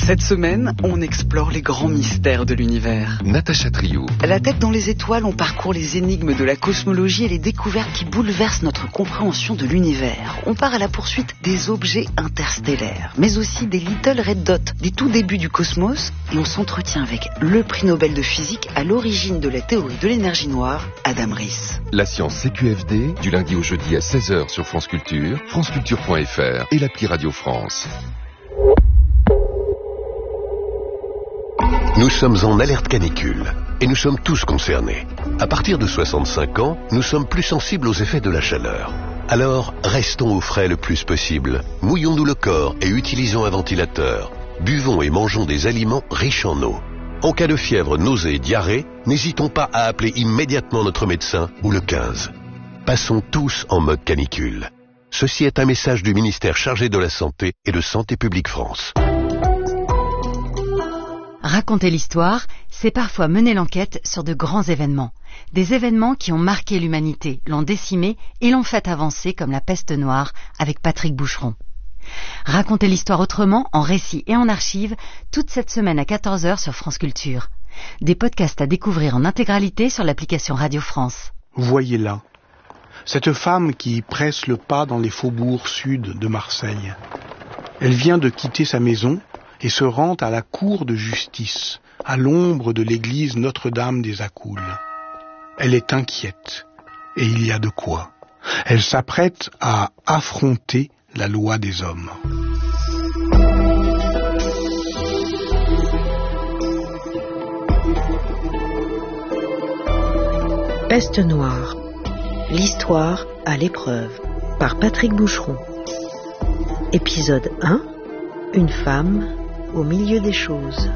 Cette semaine, on explore les grands mystères de l'univers. Natacha Triou. La tête dans les étoiles, on parcourt les énigmes de la cosmologie et les découvertes qui bouleversent notre compréhension de l'univers. On part à la poursuite des objets interstellaires, mais aussi des Little Red Dots du tout début du cosmos, et on s'entretient avec le prix Nobel de physique à l'origine de la théorie de l'énergie noire, Adam Riess. La science CQFD, du lundi au jeudi à 16h sur France Culture, franceculture.fr et l'appli Radio France. Nous sommes en alerte canicule et nous sommes tous concernés. À partir de 65 ans, nous sommes plus sensibles aux effets de la chaleur. Alors, restons au frais le plus possible. Mouillons-nous le corps et utilisons un ventilateur. Buvons et mangeons des aliments riches en eau. En cas de fièvre, nausée et diarrhée, n'hésitons pas à appeler immédiatement notre médecin ou le 15. Passons tous en mode canicule. Ceci est un message du ministère chargé de la Santé et de Santé publique France. Raconter l'histoire, c'est parfois mener l'enquête sur de grands événements. Des événements qui ont marqué l'humanité, l'ont décimée et l'ont fait avancer comme la peste noire avec Patrick Boucheron. Raconter l'histoire autrement, en récit et en archives, toute cette semaine à 14h sur France Culture. Des podcasts à découvrir en intégralité sur l'application Radio France. Voyez-la, cette femme qui presse le pas dans les faubourgs sud de Marseille. Elle vient de quitter sa maison et se rend à la cour de justice, à l'ombre de l'église Notre-Dame des Accoules. Elle est inquiète, et il y a de quoi. Elle s'apprête à affronter la loi des hommes. Peste noire, l'histoire à l'épreuve, par Patrick Boucheron. Épisode 1, une femme au milieu des choses.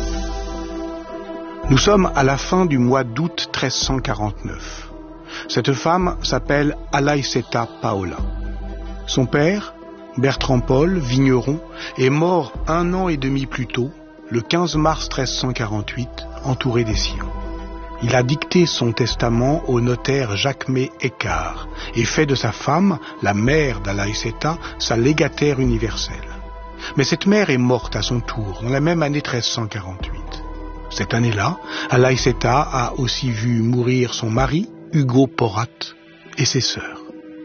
Nous sommes à la fin du mois d'août 1349. Cette femme s'appelle Alaïseta Paola. Son père, Bertrand Paul, vigneron, est mort 1 an et demi plus tôt, le 15 mars 1348, entouré des siens. Il a dicté son testament au notaire Jacquemet Écart et fait de sa femme, la mère d'Alaïseta, sa légataire universelle. Mais cette mère est morte à son tour, dans la même année 1348. Cette année-là, Alaïseta a aussi vu mourir son mari, Hugo Porrat, et ses sœurs.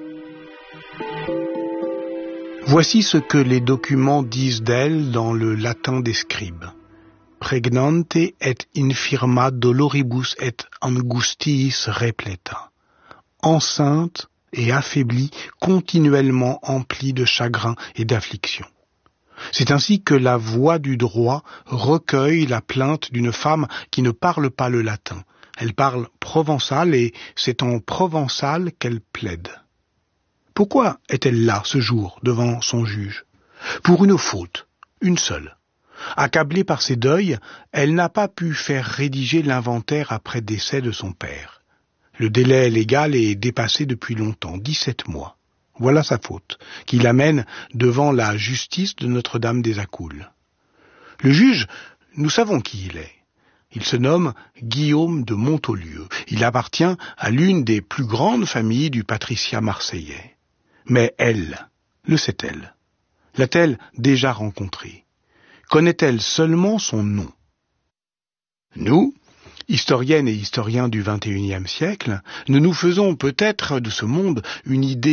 Voici ce que les documents disent d'elle dans le latin des scribes. Pregnante et infirma doloribus et angustiis repleta. Enceinte et affaiblie, continuellement emplie de chagrin et d'affliction. C'est ainsi que la voix du droit recueille la plainte d'une femme qui ne parle pas le latin. Elle parle provençal et c'est en provençal qu'elle plaide. Pourquoi est-elle là ce jour devant son juge? Pour une faute, une seule. Accablée par ses deuils, elle n'a pas pu faire rédiger l'inventaire après décès de son père. Le délai légal est dépassé depuis longtemps, 17 mois. Voilà sa faute, qui l'amène devant la justice de Notre-Dame des Accoules. Le juge, nous savons qui il est. Il se nomme Guillaume de Montaulieu. Il appartient à l'une des plus grandes familles du patriciat marseillais. Mais elle, le sait-elle? L'a-t-elle déjà rencontré? Connaît-elle seulement son nom? Nous, historiennes et historiens du XXIe siècle, nous nous faisons peut-être de ce monde une idée